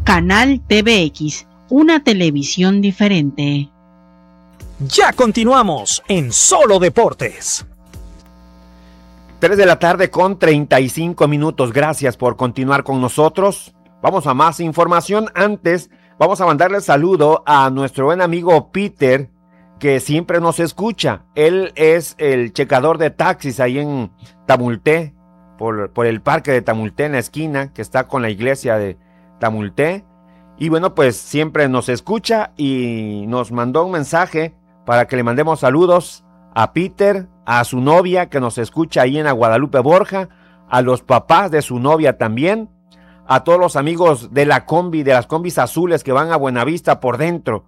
Canal TVX, una televisión diferente. Ya continuamos en Solo Deportes. 3 de la tarde con 35 minutos. Gracias por continuar con nosotros. Vamos a más información. Antes, vamos a mandarle saludo a nuestro buen amigo Peter, que siempre nos escucha. Él es el checador de taxis ahí en Tamulté, por el parque de Tamulté, en la esquina, que está con la iglesia de Tamulté. Y bueno, pues siempre nos escucha y nos mandó un mensaje para que le mandemos saludos a Peter, a su novia que nos escucha ahí en la Guadalupe Borja, a los papás de su novia también, a todos los amigos de la combi, de las combis azules que van a Buenavista por dentro.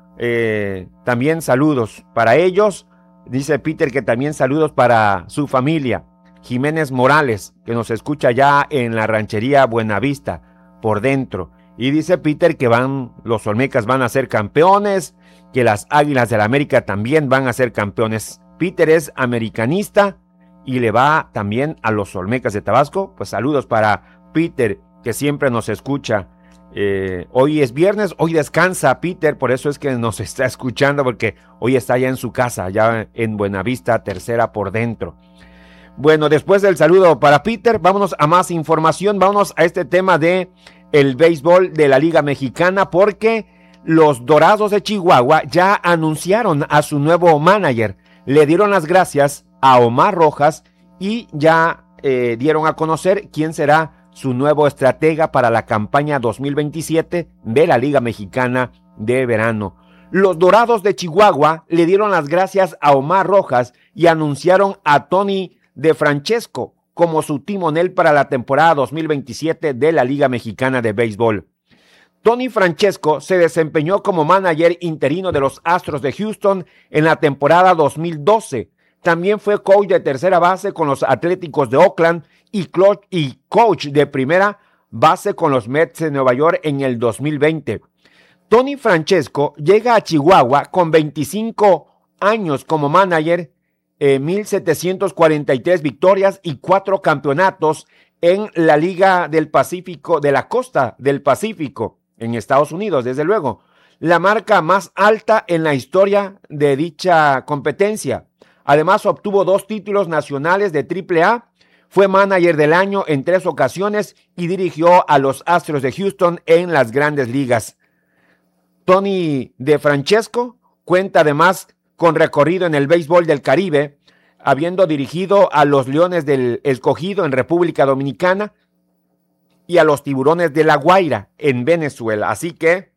También saludos para ellos. Dice Peter que también saludos para su familia, Jiménez Morales, que nos escucha ya en la ranchería Buenavista por dentro. Y dice Peter que los Olmecas van a ser campeones, que las Águilas del América también van a ser campeones. Peter es americanista y le va también a los Olmecas de Tabasco. Pues saludos para Peter, que siempre nos escucha. Hoy es viernes, hoy descansa Peter, por eso es que nos está escuchando, porque hoy está ya en su casa, ya en Buenavista, tercera por dentro. Bueno, después del saludo para Peter, vámonos a más información, vámonos a este tema de el béisbol de la Liga Mexicana, porque los Dorados de Chihuahua ya anunciaron a su nuevo manager, le dieron las gracias a Omar Rojas y ya dieron a conocer quién será su nuevo estratega para la campaña 2027 de la Liga Mexicana de verano. Los Dorados de Chihuahua le dieron las gracias a Omar Rojas y anunciaron a Tony DeFrancesco como su timonel para la temporada 2027 de la Liga Mexicana de Béisbol. Tony Francesco se desempeñó como manager interino de los Astros de Houston en la temporada 2012. También fue coach de tercera base con los Atléticos de Oakland y coach de primera base con los Mets de Nueva York en el 2020. Tony Francesco llega a Chihuahua con 25 años como manager, 1,743 victorias y 4 campeonatos en la Liga del Pacífico, de la Costa del Pacífico, en Estados Unidos, desde luego. La marca más alta en la historia de dicha competencia. Además, obtuvo 2 títulos nacionales de AAA, fue manager del año en 3 ocasiones y dirigió a los Astros de Houston en las Grandes Ligas. Tony DeFrancesco cuenta además con recorrido en el béisbol del Caribe, habiendo dirigido a los Leones del Escogido en República Dominicana y a los Tiburones de La Guaira en Venezuela. Así que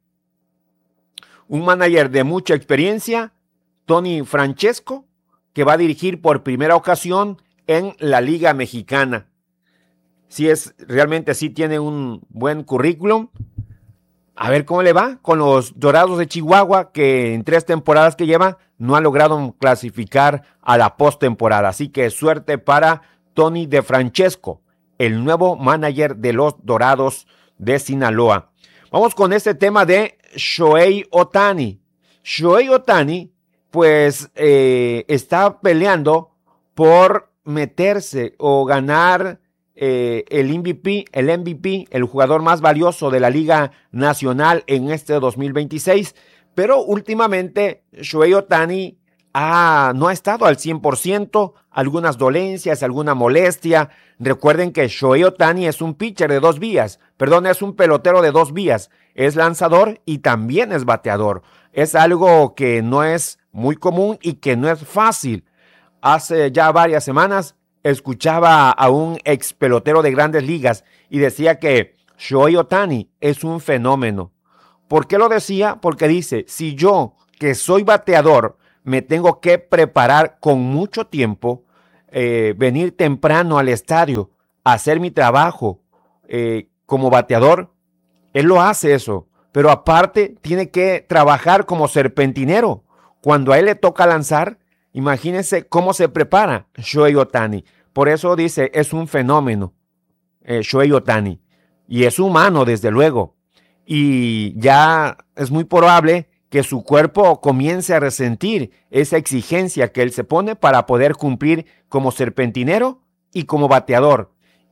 un manager de mucha experiencia, Tony Francesco, que va a dirigir por primera ocasión en la Liga Mexicana. Realmente sí tiene un buen currículum. A ver cómo le va con los Dorados de Chihuahua, que en 3 temporadas que lleva no ha logrado clasificar a la postemporada. Así que suerte para Tony DeFrancesco, el nuevo manager de los Dorados de Sinaloa. Vamos con este tema de Shohei Ohtani. Shohei Ohtani, pues, está peleando por meterse o ganar el MVP, el jugador más valioso de la Liga Nacional en este 2026, pero últimamente Shohei Ohtani no ha estado al 100%, algunas dolencias, alguna molestia. Recuerden que Shohei Ohtani es un pitcher de 2 vías, es un pelotero de 2 vías, es lanzador y también es bateador. Es algo que no es muy común y que no es fácil. Hace ya varias semanas escuchaba a un ex pelotero de Grandes Ligas y decía que Shohei Ohtani es un fenómeno. ¿Por qué lo decía? Porque dice, si yo, que soy bateador, me tengo que preparar con mucho tiempo, venir temprano al estadio, hacer mi trabajo como bateador, él lo hace eso, pero aparte tiene que trabajar como serpentinero. Cuando a él le toca lanzar, imagínense cómo se prepara Shohei Ohtani. Por eso dice, es un fenómeno Shohei Ohtani. Y es humano, desde luego. Y ya es muy probable que su cuerpo comience a resentir esa exigencia que él se pone para poder cumplir como serpentinero y como bateador.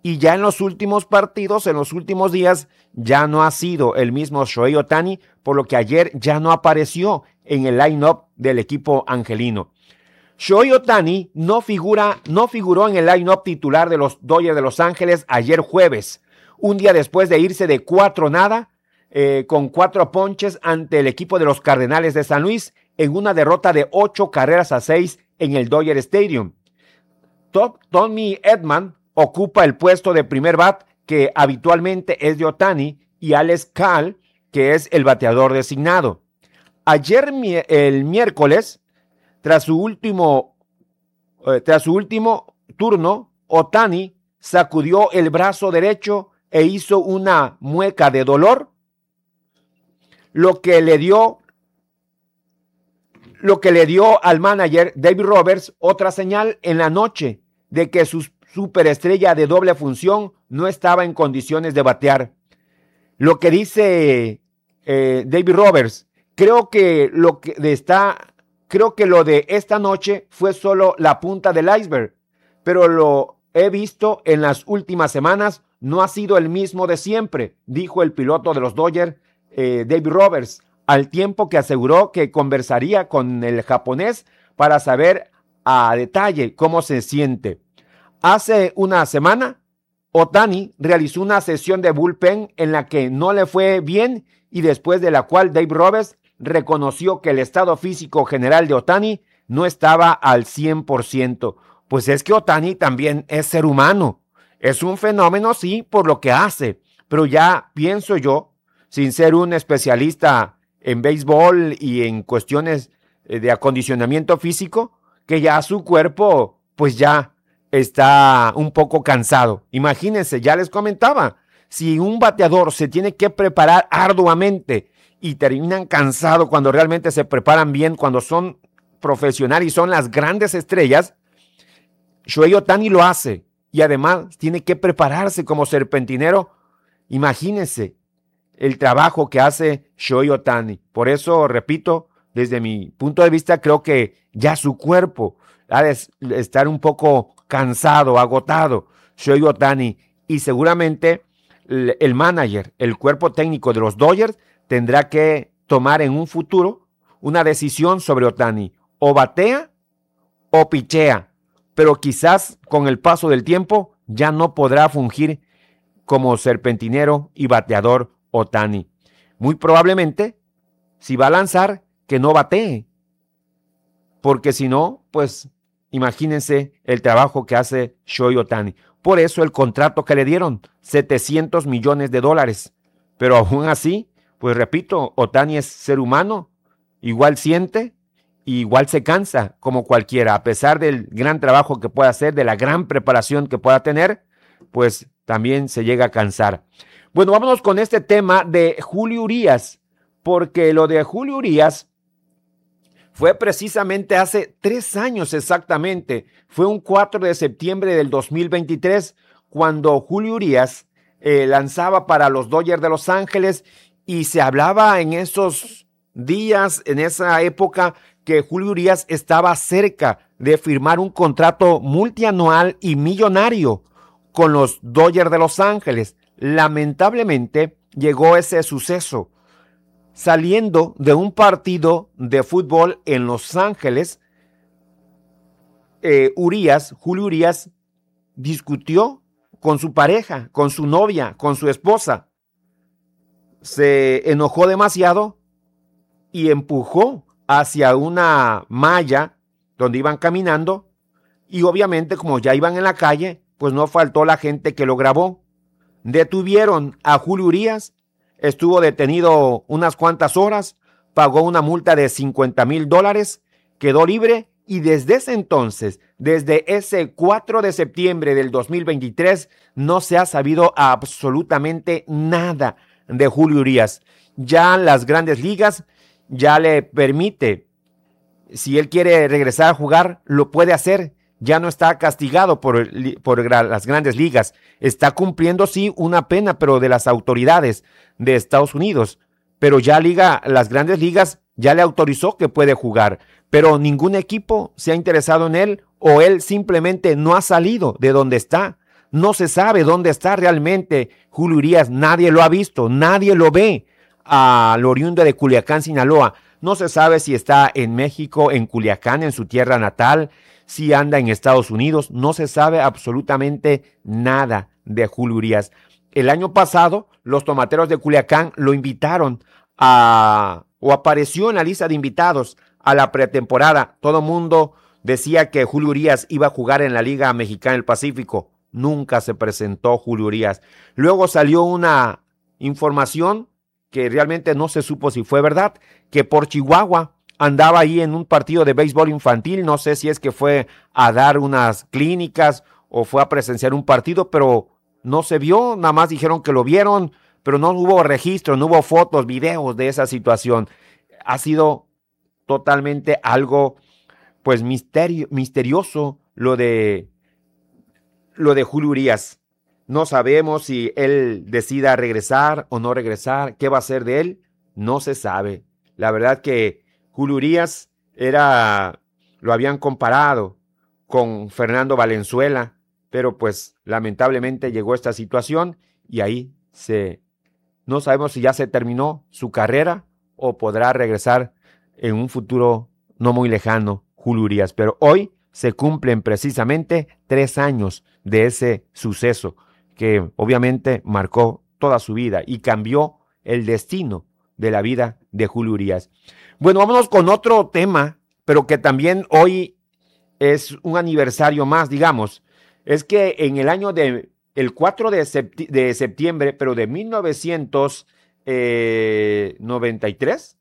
Y ya en los últimos partidos, en los últimos días, ya no ha sido el mismo Shohei Ohtani, por lo que ayer ya no apareció en el line-up del equipo angelino. Shohei Ohtani no figuró en el line-up titular de los Dodgers de Los Ángeles ayer jueves, un día después de irse de 4-0, con 4 ponches ante el equipo de los Cardenales de San Luis en una derrota de 8-6 en el Dodger Stadium. Tommy Edman ocupa el puesto de primer bat que habitualmente es de Ohtani y Alex Cal, que es el bateador designado. Ayer el miércoles, tras su último turno, Ohtani sacudió el brazo derecho e hizo una mueca de dolor, lo que le dio al manager David Roberts otra señal en la noche de que su superestrella de doble función no estaba en condiciones de batear. Lo que dice David Roberts, creo que lo de esta noche fue solo la punta del iceberg, pero lo he visto en las últimas semanas, no ha sido el mismo de siempre, dijo el piloto de los Dodgers, David Roberts, al tiempo que aseguró que conversaría con el japonés para saber a detalle cómo se siente. Hace una semana, Ohtani realizó una sesión de bullpen en la que no le fue bien y después de la cual Dave Roberts reconoció que el estado físico general de Ohtani no estaba al 100%. Pues es que Ohtani también es ser humano. Es un fenómeno, sí, por lo que hace, pero ya pienso yo, sin ser un especialista en béisbol y en cuestiones de acondicionamiento físico, que ya su cuerpo, pues ya está un poco cansado. Imagínense, ya les comentaba, si un bateador se tiene que preparar arduamente y terminan cansados cuando realmente se preparan bien, cuando son profesionales y son las grandes estrellas, Shohei Ohtani lo hace y además tiene que prepararse como serpentinero. Imagínense el trabajo que hace Shohei Ohtani. Por eso, repito, desde mi punto de vista, creo que ya su cuerpo ha de estar un poco cansado, agotado, Shohei Ohtani, y seguramente el manager, el cuerpo técnico de los Dodgers tendrá que tomar en un futuro una decisión sobre Ohtani, o batea o pichea, pero quizás con el paso del tiempo ya no podrá fungir como serpentinero y bateador Ohtani. Muy probablemente, si va a lanzar, que no batee, porque si no, pues imagínense el trabajo que hace Shohei Ohtani. Por eso el contrato que le dieron, $700 millones. Pero aún así, pues repito, Ohtani es ser humano, igual siente, igual se cansa como cualquiera. A pesar del gran trabajo que pueda hacer, de la gran preparación que pueda tener, pues también se llega a cansar. Bueno, vámonos con este tema de Julio Urías, porque lo de Julio Urías fue precisamente hace 3 años exactamente. Fue un 4 de septiembre del 2023 cuando Julio Urías lanzaba para los Dodgers de Los Ángeles y se hablaba en esos días, en esa época, que Julio Urías estaba cerca de firmar un contrato multianual y millonario con los Dodgers de Los Ángeles. Lamentablemente llegó ese suceso. Saliendo de un partido de fútbol en Los Ángeles, Julio Urías discutió con su pareja, con su novia, con su esposa. Se enojó demasiado y empujó hacia una malla donde iban caminando y obviamente como ya iban en la calle, pues no faltó la gente que lo grabó. Detuvieron a Julio Urías. Estuvo detenido unas cuantas horas, pagó una multa de $50,000, quedó libre y desde ese entonces, desde ese 4 de septiembre del 2023, no se ha sabido absolutamente nada de Julio Urías. Ya las grandes ligas ya le permite, si él quiere regresar a jugar, lo puede hacer. Ya no está castigado por las grandes ligas. Está cumpliendo, sí, una pena, pero de las autoridades de Estados Unidos. Pero ya las grandes ligas ya le autorizó que puede jugar. Pero ningún equipo se ha interesado en él o él simplemente no ha salido de donde está, No se sabe dónde está realmente Julio Urias. Nadie lo ha visto, nadie lo ve. Al oriundo de Culiacán, Sinaloa. No se sabe si está en México, en Culiacán, en su tierra natal, si anda en Estados Unidos. No se sabe absolutamente nada de Julio Urias. El año pasado, los tomateros de Culiacán lo invitaron o apareció en la lista de invitados a la pretemporada. Todo mundo decía que Julio Urias iba a jugar en la Liga Mexicana del Pacífico. Nunca se presentó Julio Urias. Luego salió una información que realmente no se supo si fue verdad, que por Chihuahua andaba ahí en un partido de béisbol infantil. No sé si es que fue a dar unas clínicas o fue a presenciar un partido, pero no se vio, nada más dijeron que lo vieron, pero no hubo registro, no hubo fotos, videos de esa situación. Ha sido totalmente algo, pues, misterioso lo de Julio Urias. No sabemos si él decida regresar o no regresar. ¿Qué va a hacer de él? No se sabe. La verdad que Julio Urias lo habían comparado con Fernando Valenzuela, pero pues lamentablemente llegó esta situación y ahí no sabemos si ya se terminó su carrera o podrá regresar en un futuro no muy lejano Julio Urias. Pero hoy se cumplen precisamente 3 años de ese suceso que obviamente marcó toda su vida y cambió el destino de la vida de Julio Urias. Bueno, vámonos con otro tema, pero que también hoy es un aniversario más, digamos. Es que en el año el 4 de septiembre, pero de 1993,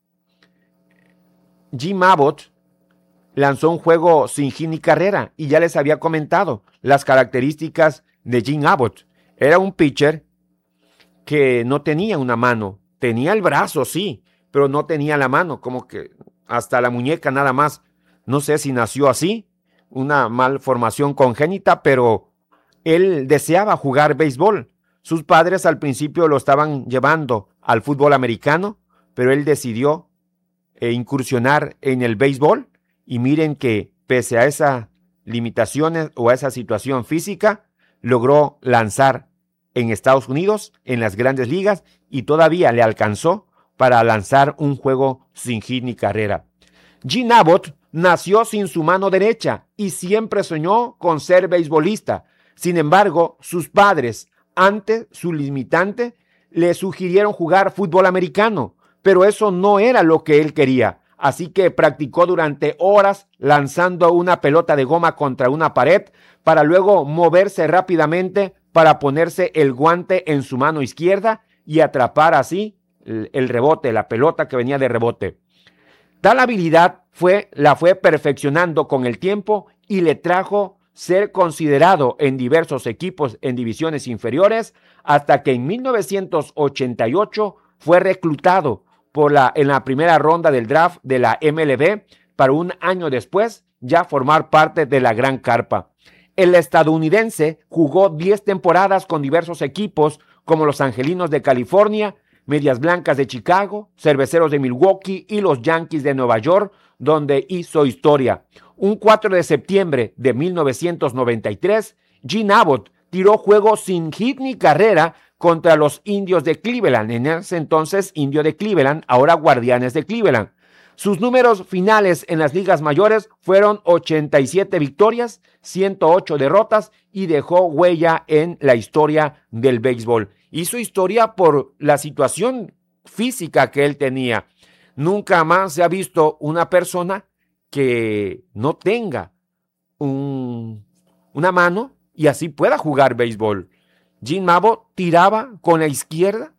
Jim Abbott lanzó un juego sin hit ni carrera, y ya les había comentado las características de Jim Abbott. Era un pitcher que no tenía una mano, tenía el brazo, sí, pero no tenía la mano, como que hasta la muñeca nada más. No sé si nació así, una malformación congénita, pero él deseaba jugar béisbol. Sus padres al principio lo estaban llevando al fútbol americano, pero él decidió incursionar en el béisbol, y miren que pese a esas limitaciones o a esa situación física, logró lanzar en Estados Unidos, en las grandes ligas, y todavía le alcanzó para lanzar un juego sin hit ni carrera. Jim Abbott nació sin su mano derecha y siempre soñó con ser beisbolista. Sin embargo, sus padres, ante su limitante, le sugirieron jugar fútbol americano, pero eso no era lo que él quería. Así que practicó durante horas lanzando una pelota de goma contra una pared para luego moverse rápidamente para ponerse el guante en su mano izquierda y atrapar así el rebote, la pelota que venía de rebote. Tal habilidad la fue perfeccionando con el tiempo y le trajo ser considerado en diversos equipos en divisiones inferiores, hasta que en 1988 fue reclutado en la primera ronda del draft de la MLB para un año después ya formar parte de la Gran Carpa. El estadounidense jugó 10 temporadas con diversos equipos como los Angelinos de California, Medias Blancas de Chicago, Cerveceros de Milwaukee y los Yankees de Nueva York, donde hizo historia. Un 4 de septiembre de 1993, Jim Abbott tiró juego sin hit ni carrera contra los Indios de Cleveland, en ese entonces Indio de Cleveland, ahora Guardianes de Cleveland. Sus números finales en las ligas mayores fueron 87 victorias, 108 derrotas y dejó huella en la historia del béisbol. Hizo historia por la situación física que él tenía. Nunca más se ha visto una persona que no tenga una mano y así pueda jugar béisbol. Jim Abbott tiraba con la izquierda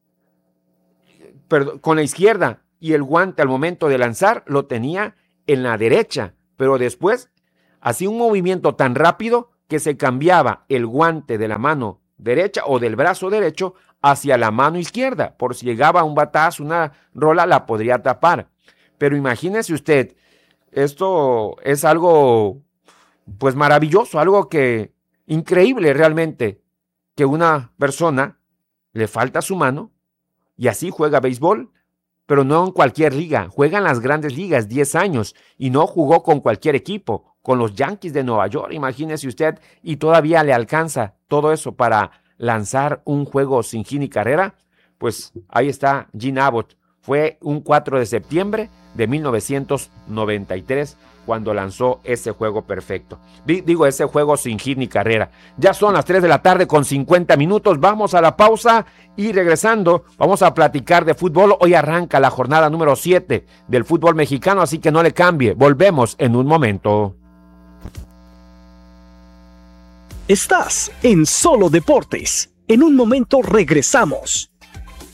y el guante al momento de lanzar lo tenía en la derecha, pero después hacía un movimiento tan rápido que se cambiaba el guante de la mano derecha o del brazo derecho hacia la mano izquierda, por si llegaba un batazo, una rola, la podría tapar. Pero imagínese usted, esto es algo pues maravilloso, algo que increíble realmente, que una persona le falta su mano y así juega béisbol, pero no en cualquier liga, juega en las grandes ligas 10 años y no jugó con cualquier equipo, con los Yankees de Nueva York, imagínese usted, y todavía le alcanza todo eso para lanzar un juego sin hit ni carrera. Pues ahí está Gene Abbott. Fue un 4 de septiembre de 1993 cuando lanzó ese juego perfecto. Digo, ese juego sin hit ni carrera. Ya son las 3 de la tarde con 50 minutos. Vamos a la pausa y regresando vamos a platicar de fútbol. Hoy arranca la jornada número 7 del fútbol mexicano, así que no le cambie. Volvemos en un momento. Estás en Solo Deportes. En un momento regresamos.